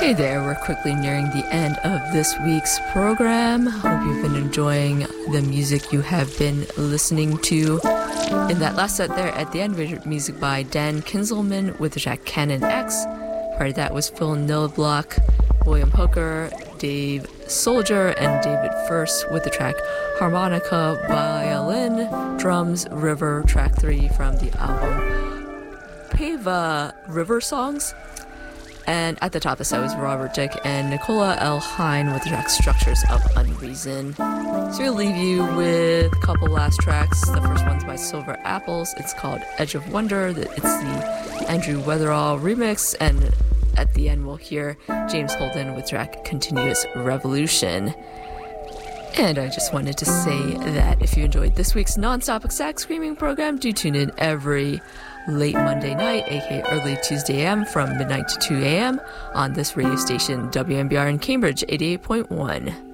Hey there, we're quickly nearing the end of this week's program. Hope you've been enjoying the music you have been listening to. In that last set there, at the end, we heard music by Dan Kinzelman with the track Canon X. Part of that was Phil Nillblock, William Hooker, Dave Soldier, and David First with the track Harmonica, Violin, Drums, River, track 3 from the album Pava River Songs. And at the top of the set was Robert Dick and Nicola L. Hine with the track Structures of Unreason. So we'll leave you with a couple last tracks. The first one's by Silver Apples. It's called Edge of Wonder. It's the Andrew Weatherall remix. And at the end we'll hear James Holden with track Continuous Revolution. And I just wanted to say that if you enjoyed this week's non-stop exact screaming program, do tune in every late Monday night, aka early Tuesday AM from midnight to 2 a.m. on this radio station, WMBR in Cambridge, 88.1.